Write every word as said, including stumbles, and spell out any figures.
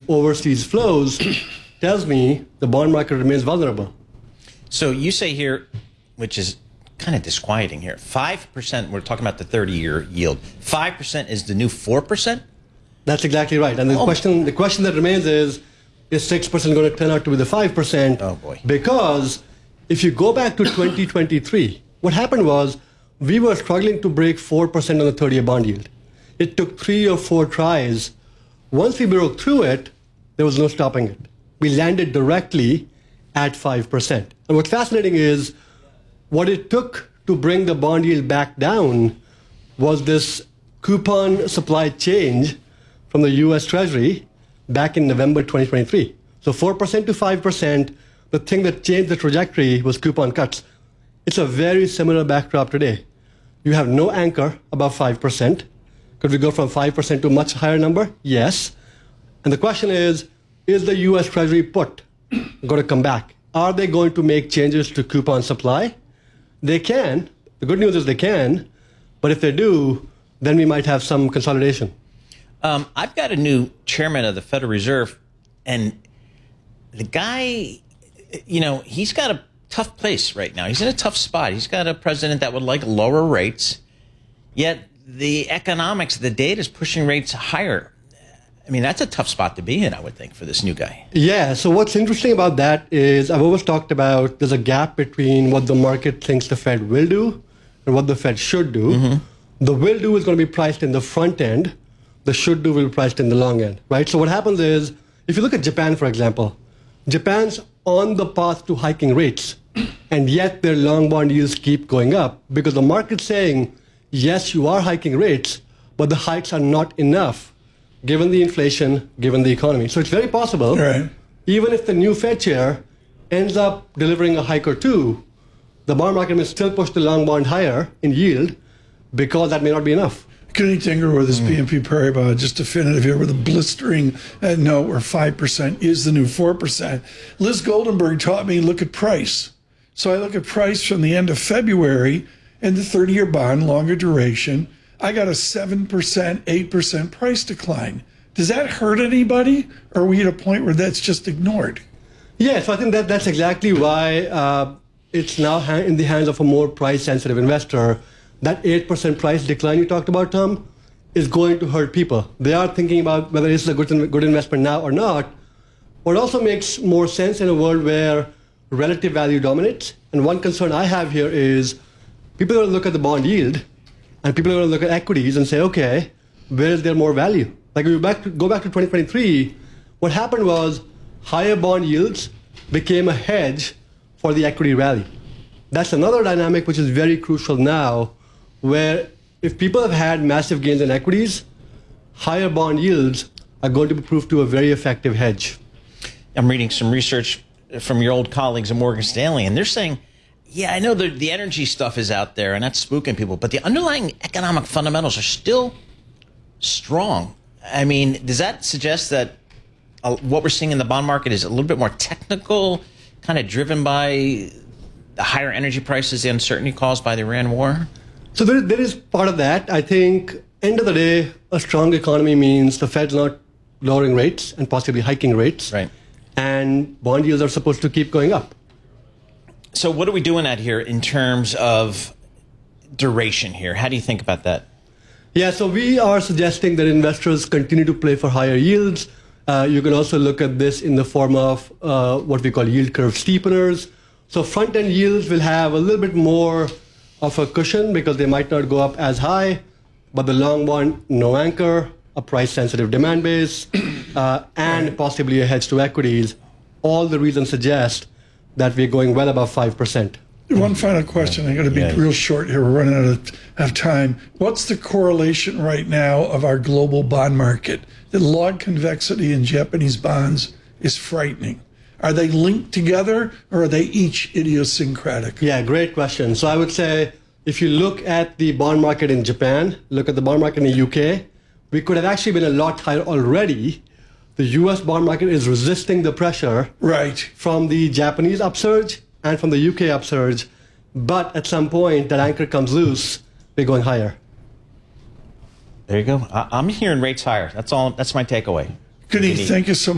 overseas flows tells me the bond market remains vulnerable. So you say here, which is kind of disquieting here, five percent, we're talking about the thirty-year yield, five percent is the new four percent? That's exactly right. And the, oh. question, the question that remains is, is six percent going to turn out to be the five percent? Oh, boy. Because if you go back to twenty twenty-three, what happened was we were struggling to break four percent on the thirty-year bond yield. It took three or four tries. Once we broke through it, there was no stopping it. We landed directly at five percent. And what's fascinating is what it took to bring the bond yield back down was this coupon supply change from the U S Treasury back in November twenty twenty-three. So four percent to five percent, the thing that changed the trajectory was coupon cuts. It's a very similar backdrop today. You have no anchor above five percent. Could we go from five percent to a much higher number? Yes. And the question is, is the U S Treasury put going to come back? Are they going to make changes to coupon supply? They can. The good news is they can. But if they do, then we might have some consolidation. Um, I've got a new chairman of the Federal Reserve, and the guy, you know, he's got a tough place right now. He's in a tough spot. He's got a president that would like lower rates, yet the economics, the data is pushing rates higher. I mean, that's a tough spot to be in, I would think, for this new guy. Yeah, so what's interesting about that is I've always talked about there's a gap between what the market thinks the Fed will do and what the Fed should do. Mm-hmm. The will do is going to be priced in the front end. The should do will be priced in the long end, right? So what happens is, if you look at Japan, for example, Japan's on the path to hiking rates, and yet their long bond yields keep going up because the market's saying, yes, you are hiking rates, but the hikes are not enough given the inflation, given the economy. So it's very possible, right, even if the new Fed chair ends up delivering a hike or two, the bond market may still push the long bond higher in yield because that may not be enough. Kenny Tinker with his mm. B N P Paribas, just definitive here with a blistering uh, note where five percent is the new four percent. Liz Goldenberg taught me look at price. So I look at price from the end of February and the thirty-year bond, longer duration. I got a seven percent, eight percent price decline. Does that hurt anybody? Or are we at a point where that's just ignored? Yeah, so I think that that's exactly why uh, it's now ha- in the hands of a more price-sensitive investor. That eight percent price decline you talked about, Tom, is going to hurt people. They are thinking about whether it's a good, good investment now or not. What also makes more sense in a world where relative value dominates, and one concern I have here is people are going to look at the bond yield, and people are going to look at equities and say, okay, where is there more value? Like, if we back to, go back to twenty twenty-three, what happened was higher bond yields became a hedge for the equity rally. That's another dynamic which is very crucial now, where if people have had massive gains in equities, higher bond yields are going to be proved to a very effective hedge. I'm reading some research from your old colleagues at Morgan Stanley, and they're saying, yeah, I know the, the energy stuff is out there, and that's spooking people, but the underlying economic fundamentals are still strong. I mean, does that suggest that uh, what we're seeing in the bond market is a little bit more technical, kind of driven by the higher energy prices, the uncertainty caused by the Iran war? So there, there is part of that. I think, end of the day, a strong economy means the Fed's not lowering rates and possibly hiking rates. Right. And bond yields are supposed to keep going up. So what are we doing at here in terms of duration here? How do you think about that? Yeah, so we are suggesting that investors continue to play for higher yields. Uh, you can also look at this in the form of uh, what we call yield curve steepeners. So front-end yields will have a little bit more of a cushion because they might not go up as high, but the long one, no anchor, a price-sensitive demand base, uh, and possibly a hedge to equities. All the reasons suggest that we're going well above five percent. One final question. I got to be yeah. real short here. We're running out of, of time. What's the correlation right now of our global bond market? The log convexity in Japanese bonds is frightening. Are they linked together, or are they each idiosyncratic? Yeah, great question. So I would say if you look at the bond market in Japan, look at the bond market in the U K, we could have actually been a lot higher already. The U S bond market is resisting the pressure right. from the Japanese upsurge and from the U K upsurge. But at some point, that anchor comes loose, we're going higher. There you go. I- I'm hearing rates higher. That's all. That's my takeaway. Good evening. Thank you so much.